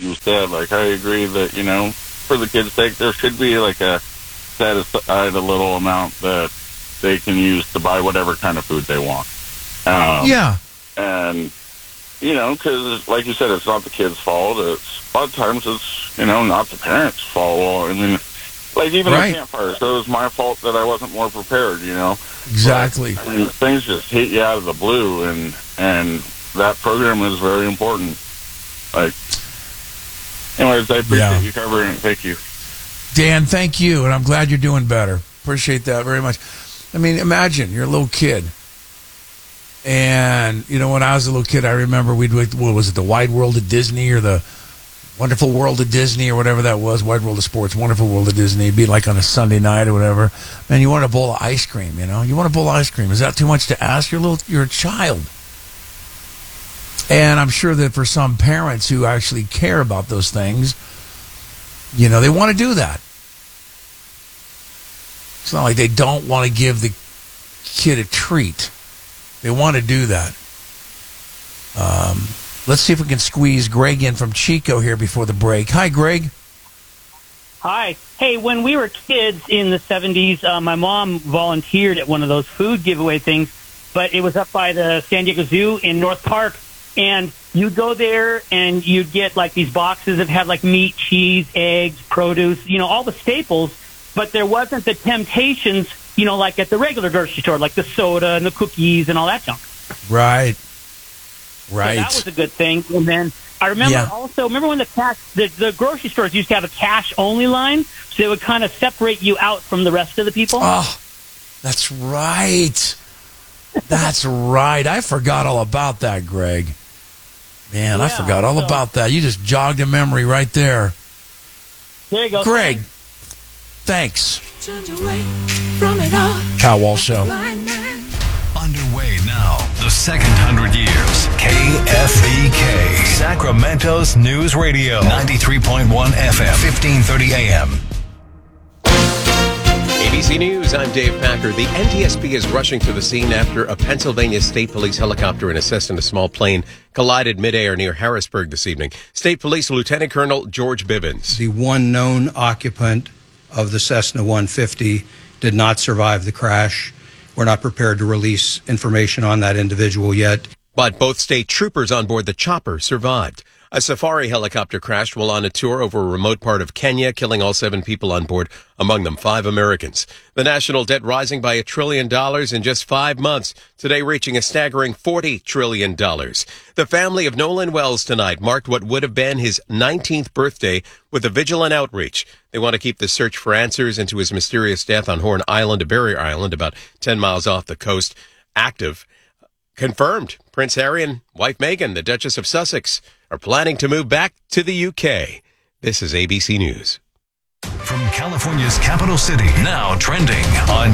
you said. Like, I agree that, for the kids' sake, there should be, like, set aside a little amount that they can use to buy whatever kind of food they want. And, because, like you said, it's not the kids' fault. A lot of times it's, not the parents' fault. Well, I mean, like, even the campfire, so it was my fault that I wasn't more prepared, Exactly. But, I mean, things just hit you out of the blue, and that program is very important. Like, anyways, I appreciate you covering it. Thank you. Dan, thank you, and I'm glad you're doing better. Appreciate that very much. I mean, imagine you're a little kid. And, when I was a little kid, I remember what was it, the Wide World of Disney or the Wonderful World of Disney or whatever that was, Wide World of Sports, Wonderful World of Disney. It'd be like on a Sunday night or whatever. Man, you want a bowl of ice cream, You want a bowl of ice cream. Is that too much to ask? You're a child. And I'm sure that for some parents who actually care about those things, they want to do that. It's not like they don't want to give the kid a treat. They want to do that. Let's see if we can squeeze Greg in from Chico here before the break. Hi, Greg. Hi. Hey, when we were kids in the 70s, my mom volunteered at one of those food giveaway things, but it was up by the San Diego Zoo in North Park, and you'd go there and you'd get like these boxes that had like meat, cheese, eggs, produce, all the staples, but there wasn't the temptations, like at the regular grocery store, like the soda and the cookies and all that junk. Right. So that was a good thing. And then I remember when the grocery stores used to have a cash-only line, so they would kind of separate you out from the rest of the people. Oh, that's right. That's right. I forgot all about that, Greg. Man, I forgot all about that. You just jogged a memory right there. There you go. Greg, thanks. Kyle Walsh Show. Underway now, the second 100 years. KFBK, Sacramento's News Radio. 93.1 FM, 1530 AM. ABC News, I'm Dave Packer. The NTSB is rushing to the scene after a Pennsylvania State Police helicopter and a Cessna small plane collided midair near Harrisburg this evening. State Police Lieutenant Colonel George Bibbins. The one known occupant of the Cessna 150 did not survive the crash. We're not prepared to release information on that individual yet. But both state troopers on board the chopper survived. A safari helicopter crashed while on a tour over a remote part of Kenya, killing all 7 people on board, among them 5 Americans. The national debt rising by $1 trillion in just 5 months, today reaching a staggering $40 trillion. The family of Nolan Wells tonight marked what would have been his 19th birthday with a vigilant outreach. They want to keep the search for answers into his mysterious death on Horn Island, a barrier island about 10 miles off the coast, active. Confirmed, Prince Harry and wife Meghan, the Duchess of Sussex, are planning to move back to the UK. This is ABC News. From California's capital city, now trending on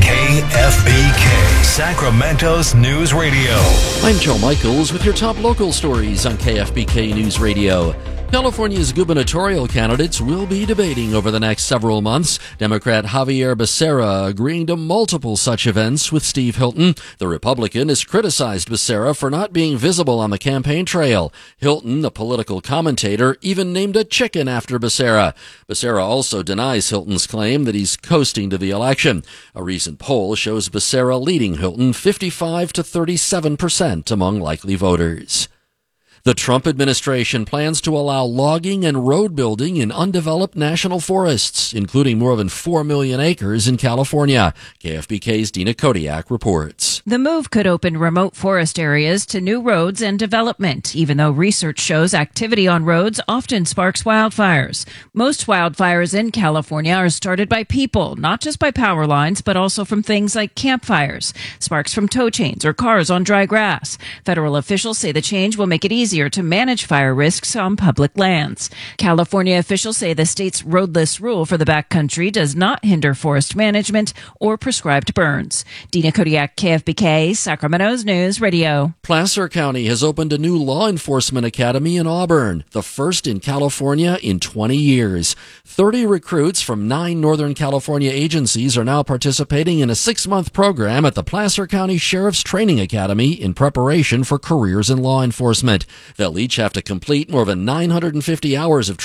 KFBK, Sacramento's News Radio. I'm Joe Michaels with your top local stories on KFBK News Radio. California's gubernatorial candidates will be debating over the next several months. Democrat Javier Becerra agreeing to multiple such events with Steve Hilton. The Republican has criticized Becerra for not being visible on the campaign trail. Hilton, the political commentator, even named a chicken after Becerra. Becerra also denies Hilton's claim that he's coasting to the election. A recent poll shows Becerra leading Hilton 55 to 37% among likely voters. The Trump administration plans to allow logging and road building in undeveloped national forests, including more than 4 million acres in California. KFBK's Dina Kodiak reports. The move could open remote forest areas to new roads and development, even though research shows activity on roads often sparks wildfires. Most wildfires in California are started by people, not just by power lines, but also from things like campfires, sparks from tow chains, or cars on dry grass. Federal officials say the change will make it easier to manage fire risks on public lands. California officials say the state's roadless rule for the backcountry does not hinder forest management or prescribed burns. Dina Kodiak, KFBK, Sacramento's News Radio. Placer County has opened a new law enforcement academy in Auburn, the first in California in 20 years. 30 recruits from 9 Northern California agencies are now participating in a 6-month program at the Placer County Sheriff's Training Academy in preparation for careers in law enforcement. They'll each have to complete more than 950 hours of